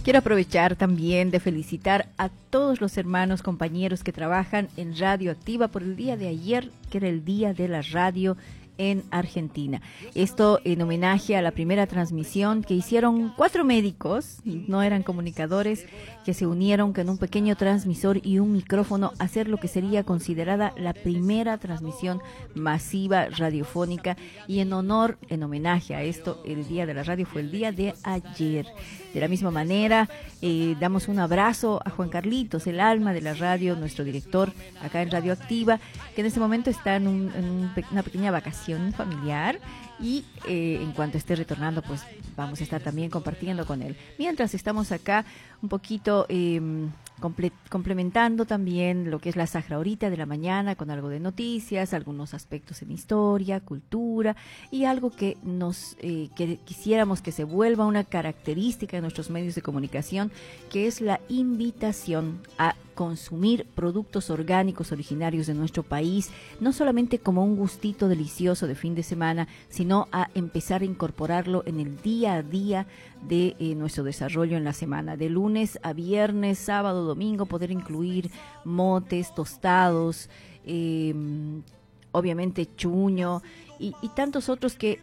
Quiero aprovechar también de felicitar a todos los hermanos, compañeros que trabajan en Radio Activa por el día de ayer, que era el Día de la Radio en Argentina. Esto en homenaje a la primera transmisión que hicieron 4 médicos, no eran comunicadores, que se unieron con un pequeño transmisor y un micrófono a hacer lo que sería considerada la primera transmisión masiva radiofónica, y en homenaje a esto, el Día de la Radio fue el día de ayer. De la misma manera, damos un abrazo a Juan Carlitos, el alma de la radio, nuestro director acá en Radio Activa, que en este momento está en una pequeña vacación familiar, y en cuanto esté retornando, pues vamos a estar también compartiendo con él. Mientras estamos acá un poquito complementando también lo que es la Sahra Horita de la mañana, con algo de noticias, algunos aspectos en historia, cultura, y algo que que quisiéramos que se vuelva una característica de nuestros medios de comunicación, que es la invitación a consumir productos orgánicos originarios de nuestro país, no solamente como un gustito delicioso de fin de semana, sino a empezar a incorporarlo en el día a día de nuestro desarrollo en la semana, de lunes a viernes, sábado, domingo, poder incluir motes, tostados, obviamente chuño y tantos otros que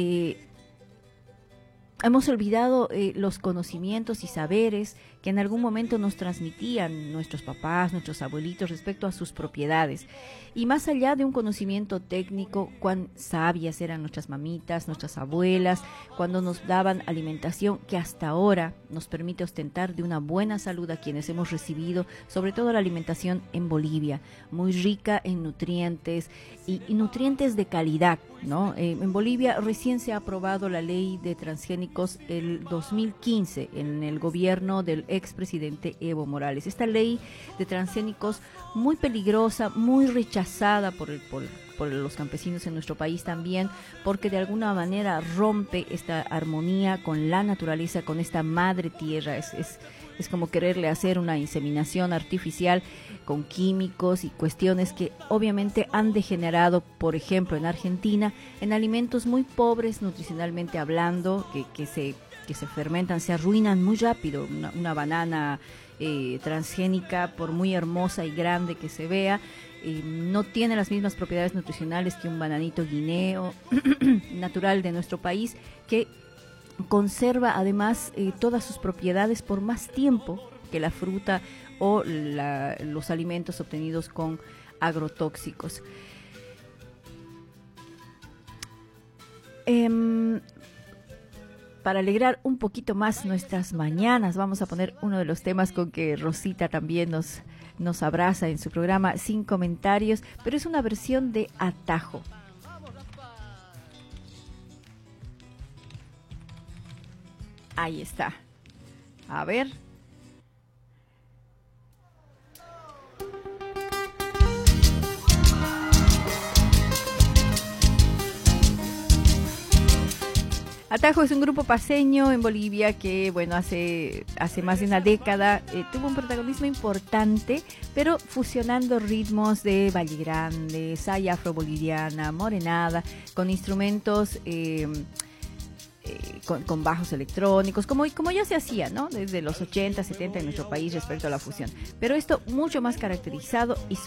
hemos olvidado los conocimientos y saberes que en algún momento nos transmitían nuestros papás, nuestros abuelitos respecto a sus propiedades. Y más allá de un conocimiento técnico, cuán sabias eran nuestras mamitas, nuestras abuelas, cuando nos daban alimentación que hasta ahora nos permite ostentar de una buena salud a quienes hemos recibido, sobre todo la alimentación en Bolivia, muy rica en nutrientes y nutrientes de calidad, ¿no? En Bolivia recién se ha aprobado la ley de transgénicos el 2015 en el gobierno del expresidente Evo Morales. Esta ley de transgénicos muy peligrosa, muy rechazada por los campesinos en nuestro país también, porque de alguna manera rompe esta armonía con la naturaleza, con esta madre tierra. Es como quererle hacer una inseminación artificial con químicos y cuestiones que obviamente han degenerado, por ejemplo, en Argentina, en alimentos muy pobres nutricionalmente hablando, que se fermentan, se arruinan muy rápido. Una banana transgénica, por muy hermosa y grande que se vea, no tiene las mismas propiedades nutricionales que un bananito guineo natural de nuestro país, que conserva además todas sus propiedades por más tiempo que la fruta o los alimentos obtenidos con agrotóxicos. Para alegrar un poquito más nuestras mañanas, vamos a poner uno de los temas con que Rosita también nos abraza en su programa Sin Comentarios, pero es una versión de Atajo. Ahí está. A ver. Atajo es un grupo paceño en Bolivia que, bueno, hace más de una década tuvo un protagonismo importante, pero fusionando ritmos de Valle Grande, saya afroboliviana, morenada, con instrumentos con bajos electrónicos, como ya se hacía, ¿no? Desde los 80, 70 en nuestro país respecto a la fusión. Pero esto mucho más caracterizado y